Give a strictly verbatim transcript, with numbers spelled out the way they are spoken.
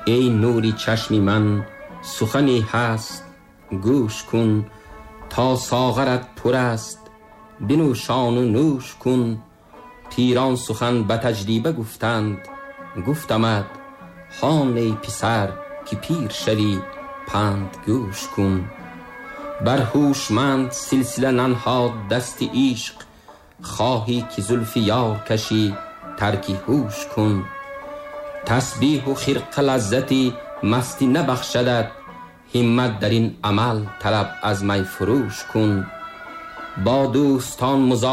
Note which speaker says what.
Speaker 1: ای نوری چشمی من سخنی هست گوش کن، تا ساغرت پر است بنوشان و نوش کن. پیران سخن به تجریبه گفتند، گفتمت هان ای پسر که پیر شوی پند گوش کن. بر هوشمند سلسله ننهاد دست عشق، خواهی که زلف یار کشی ترک هوش کن. تسبیح و خرقه لذتی مستی نبخشدت، همت در این عمل طلب از می فروش کن. با دوستان مزاحم